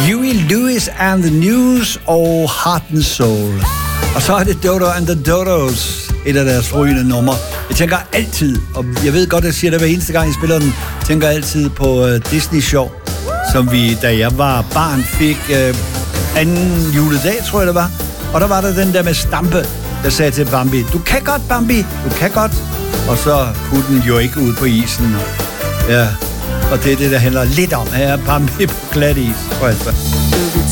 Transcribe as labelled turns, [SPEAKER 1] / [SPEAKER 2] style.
[SPEAKER 1] Huey Lewis and the News og Heart and Soul. Og så er det Dodo and the Dodos, et af deres forrygende numre. Jeg tænker altid, og jeg ved godt, at jeg siger det hver eneste gang, jeg spiller den, tænker altid på Disney Sjov, som vi, da jeg var barn, fik anden juledag, tror jeg det var. Og der var der den der med Stampe, der sagde til Bambi, du kan godt, Bambi, du kan godt. Og så kunne den jo ikke ud på isen. Ja, og det er det, der handler lidt om. Her er Bambi på glat is, tror jeg.